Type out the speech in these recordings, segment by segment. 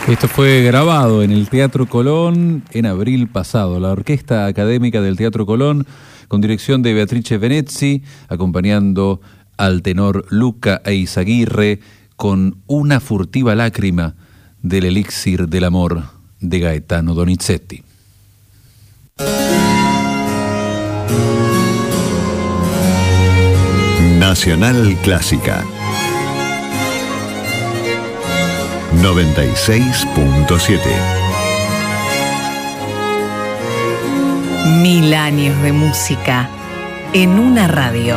Esto fue grabado en el Teatro Colón en abril pasado. La Orquesta Académica del Teatro Colón, con dirección de Beatrice Venezzi, acompañando al tenor Luca Eizaguirre con Una furtiva lágrima del elixir del amor de Gaetano Donizetti. Nacional Clásica 96.7. 1000 años de música en una radio.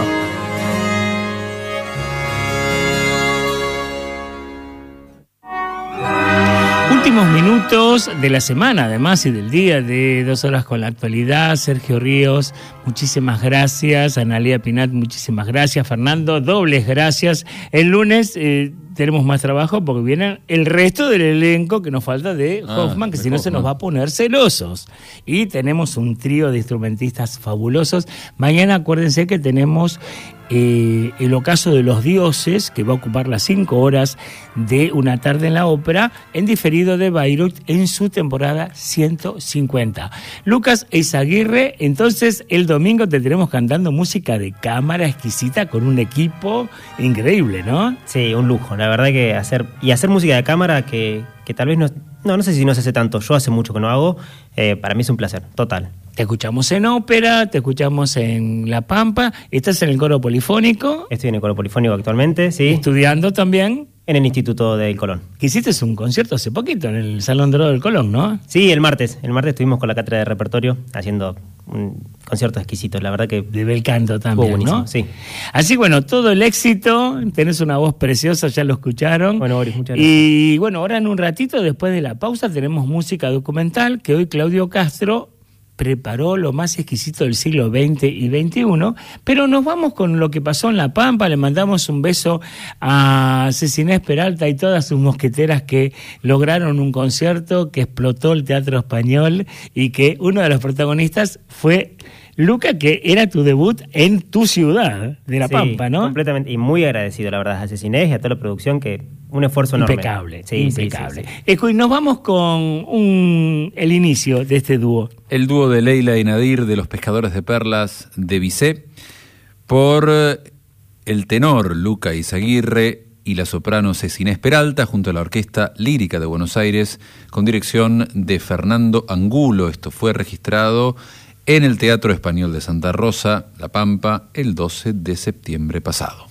Últimos minutos de la semana, además, y del día de 2 horas con la actualidad. Sergio Ríos, muchísimas gracias. Analía Pinat, muchísimas gracias. Fernando, dobles gracias. El lunes tenemos más trabajo porque viene el resto del elenco que nos falta de Hoffman, que si no se nos va a poner celosos. Y tenemos un trío de instrumentistas fabulosos. Mañana acuérdense que tenemos el Ocaso de los Dioses, que va a ocupar las 5 horas de Una tarde en la ópera, en diferido de Bayreuth en su temporada 150. Lucas Eizaguirre, entonces el domingo te tenemos cantando música de cámara exquisita con un equipo increíble, ¿no? Sí, un lujo, la verdad que hacer música de cámara que tal vez no sé si no se hace tanto, yo hace mucho que no hago, para mí es un placer, total. Te escuchamos en ópera, te escuchamos en La Pampa, estás en el coro polifónico. Estoy en el coro polifónico actualmente, sí. Estudiando también. En el Instituto del Colón. Que hiciste un concierto hace poquito en el Salón Dorado del Colón, ¿no? Sí, el martes estuvimos con la cátedra de repertorio haciendo un concierto exquisito, la verdad que... De bel canto también, ¿no? Sí. Así, bueno, todo el éxito, tenés una voz preciosa, ya lo escucharon. Bueno, Boris, muchas gracias. Y bueno, ahora en un ratito, después de la pausa, tenemos música documental, que hoy Claudio Castro preparó lo más exquisito del siglo XX y XXI, pero nos vamos con lo que pasó en La Pampa. Le mandamos un beso a Cecilia Peralta y todas sus mosqueteras que lograron un concierto que explotó el Teatro Español y que uno de los protagonistas fue Luca, que era tu debut en tu ciudad de La Pampa, ¿no? Completamente, y muy agradecido, la verdad, a Cecilia y a toda la producción, que un esfuerzo enorme. Impecable, sí, impecable. Sí. Y nos vamos con el inicio de este dúo. El dúo de Leila y Nadir de Los Pescadores de Perlas de Bizet, por el tenor Luca Eizaguirre y la soprano Cecilia Peralta, junto a la Orquesta Lírica de Buenos Aires, con dirección de Fernando Angulo. Esto fue registrado en el Teatro Español de Santa Rosa, La Pampa, el 12 de septiembre pasado.